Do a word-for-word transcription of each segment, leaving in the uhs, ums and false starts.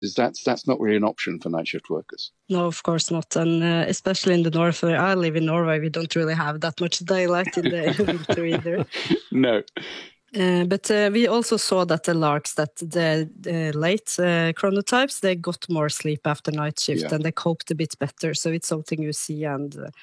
That's, that's not really an option for night shift workers. No, of course not. And uh, especially in the north where I live in Norway, we don't really have that much daylight in the winter either. No. Uh, but uh, we also saw that the larks, that the, the late uh, chronotypes, they got more sleep after night shift yeah. and they coped a bit better. So it's something you see. And uh,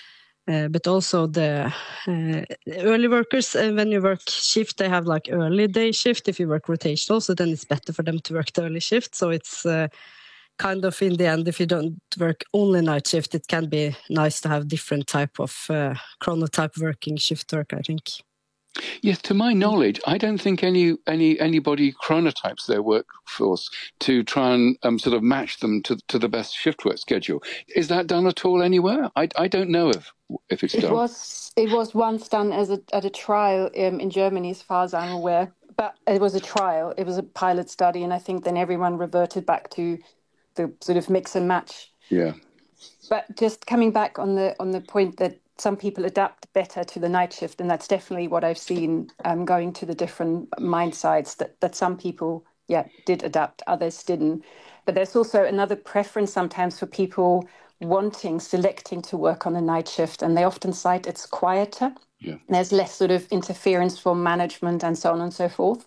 uh, but also the uh, early workers, uh, when you work shift, they have like early day shift if you work rotational. So then it's better for them to work the early shift. So it's uh, kind of in the end, if you don't work only night shift, it can be nice to have different type of uh, chronotype working shift work, I think. Yes, to my knowledge, I don't think any any anybody chronotypes their workforce to try and um, sort of match them to to the best shift work schedule. Is that done at all anywhere? I, I don't know if if it's it done. It was it was once done as a at a trial um, in Germany, as far as I'm aware. But it was a trial. It was a pilot study, and I think then everyone reverted back to the sort of mix and match. Yeah. But just coming back on the on the point that some people adapt better to the night shift, and that's definitely what I've seen um, going to the different mine sites, that, that some people, yeah, did adapt, others didn't. But there's also another preference sometimes for people wanting, selecting to work on the night shift, and they often cite it's quieter. Yeah. There's less sort of interference from management and so on and so forth,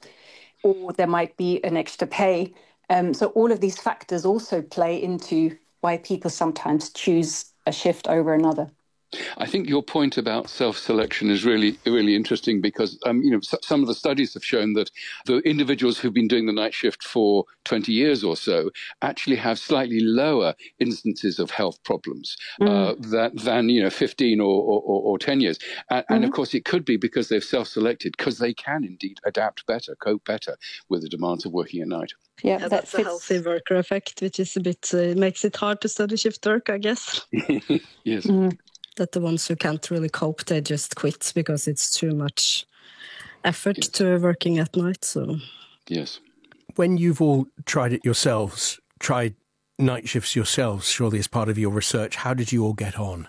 or there might be an extra pay. Um, so all of these factors also play into why people sometimes choose a shift over another. I think your point about self-selection is really, really interesting because, um, you know, s- some of the studies have shown that the individuals who've been doing the night shift for twenty years or so actually have slightly lower instances of health problems mm. uh, that, than, you know, fifteen or, or, or ten years. And, mm-hmm. and of course, it could be because they've self-selected, because they can indeed adapt better, cope better with the demands of working at night. Yeah, yeah that's a healthy worker effect, which is a bit, uh, makes it hard to study shift work, I guess. Yes. Mm. That the ones who can't really cope, they just quit because it's too much effort yes. to working at night. So, yes. When you've all tried it yourselves, tried night shifts yourselves, surely as part of your research, how did you all get on?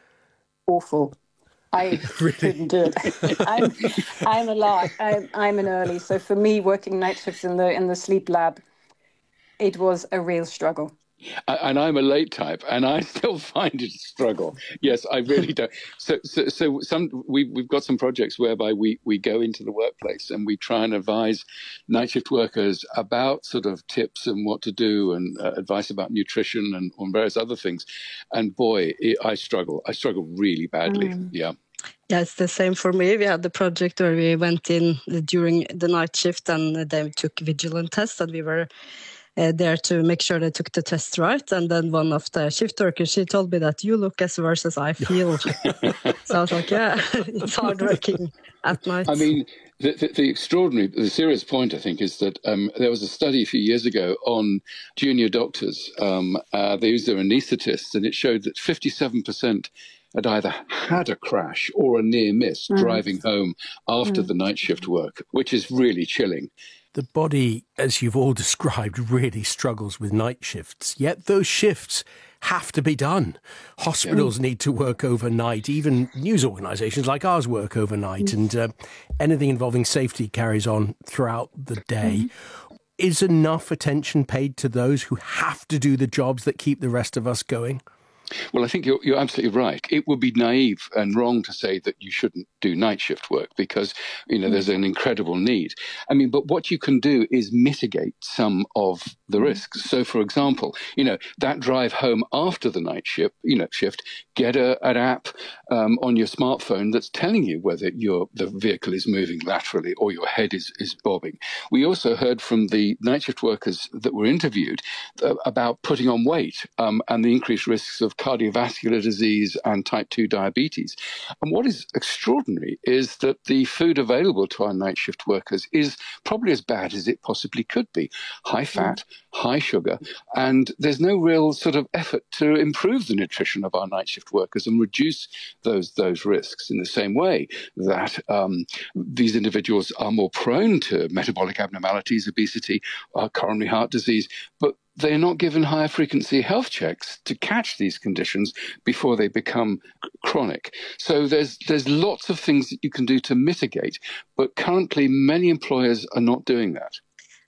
Awful. I really? couldn't do it. I'm, I'm a lot. I'm, I'm an early, so for me, working night shifts in the in the sleep lab, it was a real struggle. And I'm a late type, and I still find it a struggle. Yes, I really do. So, so, so some we we've got some projects whereby we we go into the workplace and we try and advise night shift workers about sort of tips and what to do, and uh, advice about nutrition and on various other things. And boy, it, I struggle. I struggle really badly. Mm. Yeah. Yeah, it's the same for me. We had the project where we went in during the night shift and they took vigilant tests, and we were Uh, there to make sure they took the test right. And then one of the shift workers, she told me that you look as worse as I feel. So I was like, yeah, it's hard working at night. I mean, the, the, the extraordinary, the serious point, I think, is that um, there was a study a few years ago on junior doctors. Um, uh, they used their anaesthetists, and it showed that fifty-seven percent had either had a crash or a near miss mm. driving home after mm. the night shift work, which is really chilling. The body, as you've all described, really struggles with night shifts, yet those shifts have to be done. Hospitals yeah. need to work overnight. Even news organisations like ours work overnight, and uh, anything involving safety carries on throughout the day. Mm-hmm. Is enough attention paid to those who have to do the jobs that keep the rest of us going? Well, I think you're, you're absolutely right. It would be naive and wrong to say that you shouldn't do night shift work because, you know, there's an incredible need. I mean, but what you can do is mitigate some of the risks. So, for example, you know, that drive home after the night shift, you know, shift, get a, an app um, on your smartphone that's telling you whether your the vehicle is moving laterally or your head is, is bobbing. We also heard from the night shift workers that were interviewed uh, about putting on weight um, and the increased risks of cardiovascular disease and type two diabetes. And what is extraordinary is that the food available to our night shift workers is probably as bad as it possibly could be. High fat, mm. high sugar, and there's no real sort of effort to improve the nutrition of our night shift workers and reduce those those risks in the same way that um, these individuals are more prone to metabolic abnormalities, obesity, uh, coronary heart disease, but they're not given higher frequency health checks to catch these conditions before they become chronic. So there's there's lots of things that you can do to mitigate, but currently many employers are not doing that.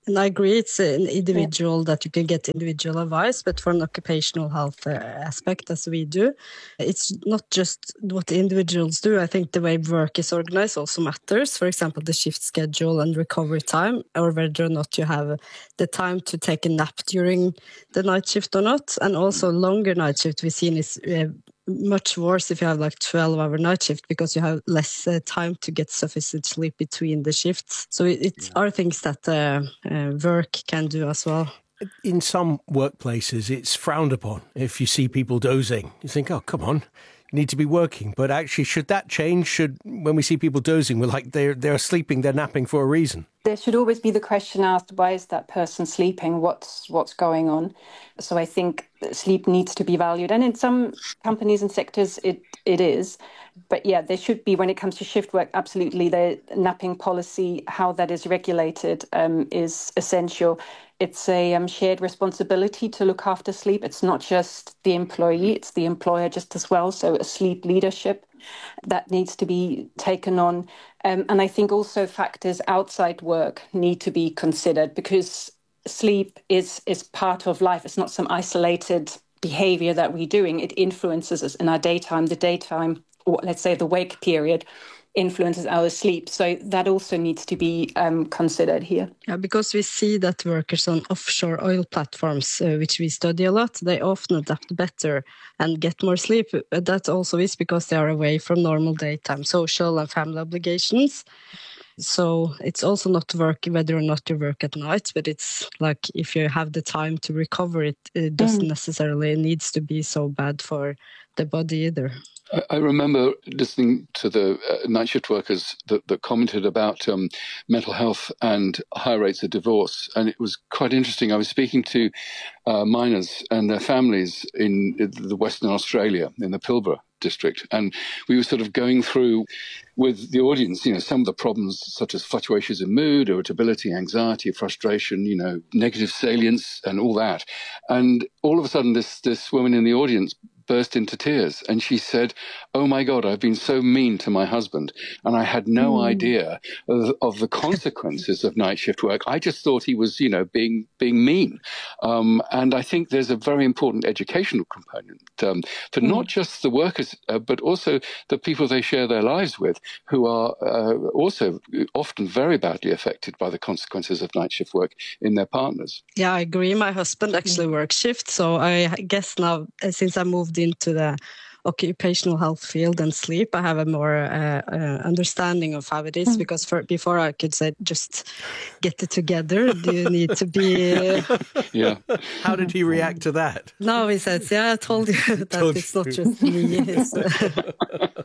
And I agree, it's an individual yeah. that you can get individual advice, but for an occupational health uh, aspect, as we do, it's not just what the individuals do. I think the way work is organized also matters. For example, the shift schedule and recovery time, or whether or not you have the time to take a nap during the night shift or not. And also longer night shift we've seen is uh, much worse if you have like twelve hour night shift, because you have less uh, time to get sufficient sleep between the shifts. So it, it yeah. are things that uh, uh, work can do as well. In some workplaces, it's frowned upon if you see people dozing. You think, oh, come on, you need to be working. But actually, should that change? Should, when we see people dozing, we're like, they're, they're sleeping, they're napping for a reason? There should always be the question asked, why is that person sleeping? What's what's going on? So I think sleep needs to be valued. And in some companies and sectors, it it is. But yeah, there should be, when it comes to shift work, absolutely, the napping policy, how that is regulated um, is essential. It's a um, shared responsibility to look after sleep. It's not just the employee, it's the employer just as well. So a sleep leadership that needs to be taken on. Um, and I think also factors outside work need to be considered, because sleep is, is part of life. It's not some isolated behavior that we're doing. It influences us in our daytime. The daytime, or let's say the wake period, influences our sleep. So that also needs to be um, considered here. Yeah, because we see that workers on offshore oil platforms, uh, which we study a lot, they often adapt better and get more sleep. But that also is because they are away from normal daytime social and family obligations. So it's also not work whether or not you work at night, but it's like if you have the time to recover, it, it doesn't mm. necessarily needs to be so bad for the body either. I remember listening to the uh, night shift workers that, that commented about um, mental health and high rates of divorce. And it was quite interesting. I was speaking to uh, miners and their families in the Western Australia, in the Pilbara district. And we were sort of going through with the audience, you know, some of the problems such as fluctuations in mood, irritability, anxiety, frustration, you know, negative salience and all that. And all of a sudden, this this woman in the audience burst into tears, and she said, oh my God, I've been so mean to my husband, and I had no mm. idea of, of the consequences of night shift work. I just thought he was, you know, being being mean. Um, and I think there's a very important educational component um, for mm. not just the workers, uh, but also the people they share their lives with, who are uh, also often very badly affected by the consequences of night shift work in their partners. Yeah, I agree. My husband actually works shift, so I guess now, since I moved into the occupational health field and sleep, I have a more uh, uh, understanding of how it is, because for, before I could say, just get it together. Do you need to be... Uh... Yeah. How did he react to that? No, he says, yeah, I told you that told it's you. Not just me. It's, uh...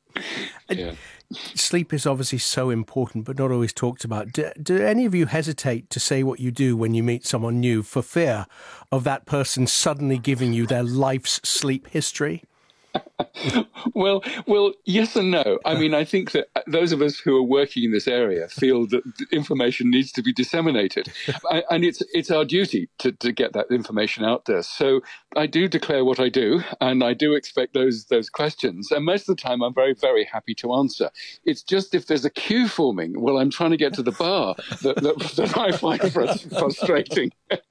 yeah. Sleep is obviously so important, but not always talked about. Do, do any of you hesitate to say what you do when you meet someone new for fear of that person suddenly giving you their life's sleep history? well, well, yes and no. I mean, I think that those of us who are working in this area feel that information needs to be disseminated, and it's it's our duty to, to get that information out there. So I do declare what I do, and I do expect those those questions. And most of the time, I'm very, very happy to answer. It's just if there's a queue forming while I'm trying to get to the bar that, that, that I find frustrating.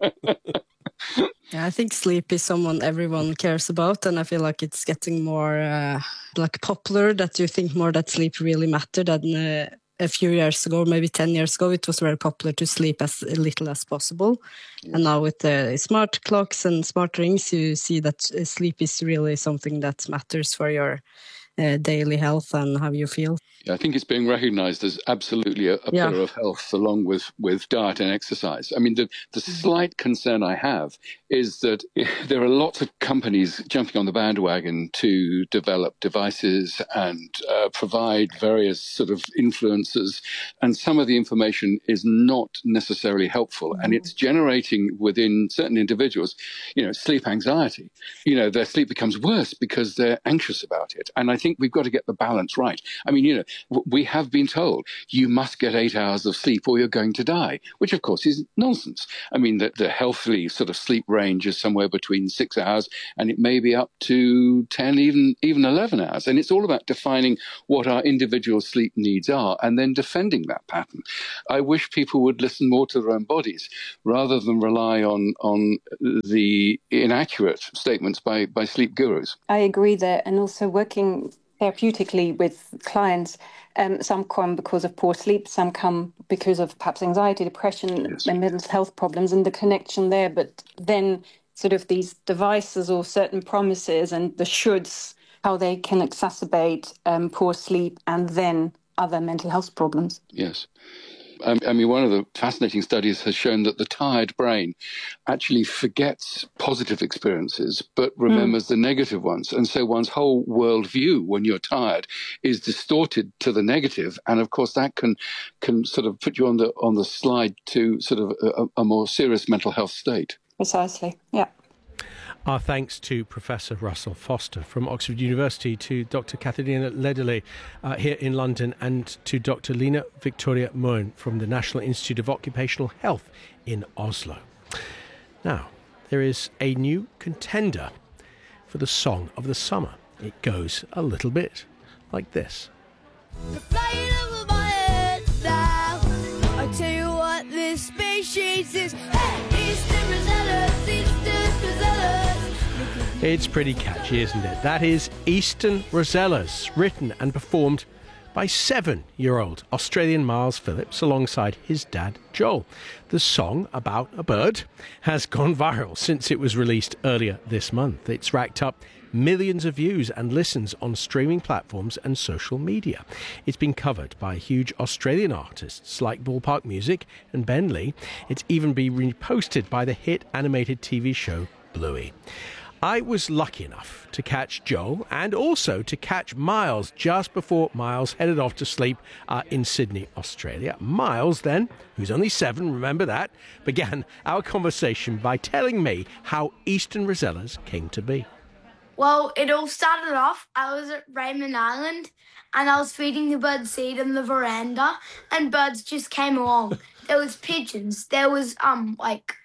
Yeah, I think sleep is someone everyone cares about, and I feel like it's getting more uh, like popular, that you think more that sleep really mattered than uh, a few years ago, maybe ten years ago. It was very popular to sleep as little as possible. Yeah. And now with the smart clocks and smart rings, you see that sleep is really something that matters for your uh, daily health and how you feel. I think it's being recognised as absolutely a, a yeah. pillar of health, along with, with diet and exercise. I mean, the, the slight concern I have is that there are lots of companies jumping on the bandwagon to develop devices and uh, provide various sort of influencers, and some of the information is not necessarily helpful, mm-hmm. and it's generating within certain individuals, you know, sleep anxiety. You know, their sleep becomes worse because they're anxious about it, and I think we've got to get the balance right. I mean, you know, we have been told you must get eight hours of sleep or you're going to die, which of course is nonsense. I mean, the, the healthy sort of sleep range is somewhere between six hours and it may be up to ten, even, even eleven hours. And it's all about defining what our individual sleep needs are and then defending that pattern. I wish people would listen more to their own bodies rather than rely on, on the inaccurate statements by, by sleep gurus. I agree there. And also working therapeutically with clients, um, some come because of poor sleep, some come because of perhaps anxiety, depression, yes. and mental health problems, and the connection there. But then sort of these devices or certain promises and the shoulds, how they can exacerbate um, poor sleep and then other mental health problems. Yes. I mean, one of the fascinating studies has shown that the tired brain actually forgets positive experiences, but remembers mm. the negative ones. And so one's whole worldview when you're tired is distorted to the negative. And of course, that can can sort of put you on the on the slide to sort of a, a more serious mental health state. Precisely, yeah. Our thanks to Professor Russell Foster from Oxford University, to Doctor Catharina Lederle uh, here in London, and to Doctor Lina Victoria Moen from the National Institute of Occupational Health in Oslo. Now, there is a new contender for the Song of the Summer. It goes a little bit like this. The flying over my head now. I tell you what this species is. Hey, Eastern Rosellas, Eastern Rosellas. It's pretty catchy, isn't it? That is Eastern Rosellas, written and performed by seven-year-old Australian Miles Phillips alongside his dad, Joel. The song, about a bird, has gone viral since it was released earlier this month. It's racked up millions of views and listens on streaming platforms and social media. It's been covered by huge Australian artists like Ballpark Music and Ben Lee. It's even been reposted by the hit animated T V show Bluey. I was lucky enough to catch Joel and also to catch Miles just before Miles headed off to sleep uh, in Sydney, Australia. Miles then, who's only seven, remember that, began our conversation by telling me how Eastern Rosellas came to be. Well, it all started off, I was at Raymond Island and I was feeding the birds seed in the veranda and birds just came along. There was pigeons, there was um like